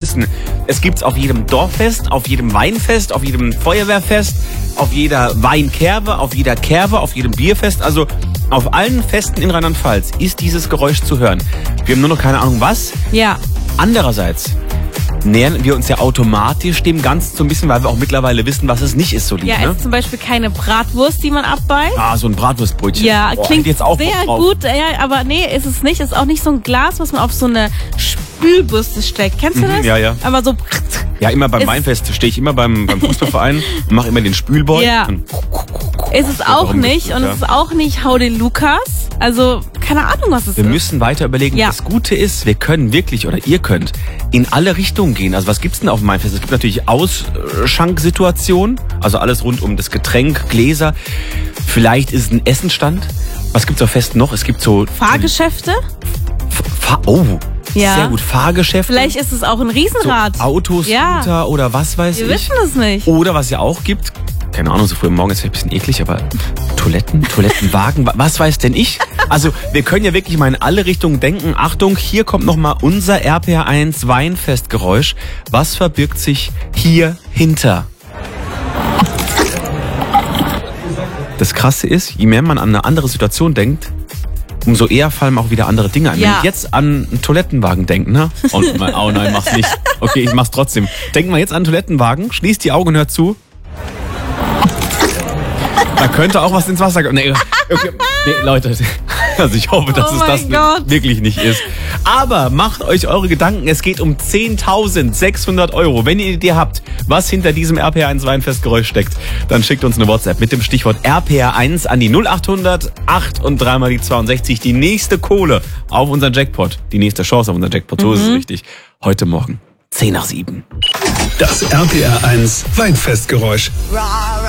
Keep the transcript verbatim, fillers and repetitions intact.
wissen, es gibt's auf jedem Dorffest, auf jedem Weinfest, auf jedem Feuerwehrfest, auf jeder Weinkerbe, auf jeder Kerbe, auf jedem Bierfest. Also auf allen Festen in Rheinland-Pfalz ist dieses Geräusch zu hören. Wir haben nur noch keine Ahnung was. Ja. Andererseits nähern wir uns ja automatisch dem Ganzen so ein bisschen, weil wir auch mittlerweile wissen, was es nicht ist, so lieb. Ja, ne? es ist zum Beispiel keine Bratwurst, die man abbeißt. Ah, so ein Bratwurstbrötchen. Ja, Boah, klingt jetzt auch sehr drauf. gut, ja, aber nee, ist es nicht. Ist auch nicht so ein Glas, was man auf so eine Spülbürste steckt. Kennst du Mhm, das? ja, ja. Aber so... Ja, immer beim Ist- Weinfest stehe ich immer beim, beim Fußballverein und mache immer den Spülboy. Ja. Und Ist es auch nicht. Und ja. es ist auch nicht Hau den Lukas. Also, keine Ahnung, was es Wir ist. müssen weiter überlegen. Ja. Das Gute ist, wir können wirklich, oder ihr könnt, in alle Richtungen gehen. Also was gibt's denn auf dem Weinfest? Es gibt natürlich Ausschanksituationen, also alles rund um das Getränk, Gläser. Vielleicht ist es ein Essenstand. Was gibt's auf Festen noch? Es gibt so... Fahrgeschäfte? Fahr oh, Ja. sehr gut. Fahrgeschäfte. Vielleicht ist es auch ein so Riesenrad. Autos, Ja. Scooter oder was weiß Wir ich. wissen es nicht. Oder was ja auch gibt, keine Ahnung, so früh am Morgen ist vielleicht ein bisschen eklig, aber Toiletten, Toilettenwagen, wa- was weiß denn ich? Also wir können ja wirklich mal in alle Richtungen denken. Achtung, hier kommt nochmal unser R P R eins Weinfestgeräusch. Was verbirgt sich hier hinter? Das Krasse ist, je mehr man an eine andere Situation denkt, umso eher fallen auch wieder andere Dinge ein. Ja. Wenn ich jetzt an einen Toilettenwagen denke, ne? Oh, nein, oh nein, mach's nicht. Okay, ich mach's trotzdem. Denkt mal jetzt an einen Toilettenwagen, schließt die Augen und hört zu. Da könnte auch was ins Wasser gehen. Nee, okay, nee, Leute, also ich hoffe, dass Oh es das mein Gott. wirklich nicht ist. Aber macht euch eure Gedanken, es geht um zehntausendsechshundert Euro. Wenn ihr eine Idee habt, was hinter diesem R P R eins Weinfestgeräusch steckt, dann schickt uns eine WhatsApp mit dem Stichwort R P R eins an die null achthundert acht und dreimal die zweiundsechzig. Die nächste Kohle auf unseren Jackpot, die nächste Chance auf unseren Jackpot, so ist es richtig. Heute Morgen, zehn nach sieben. Das R P R eins Weinfestgeräusch.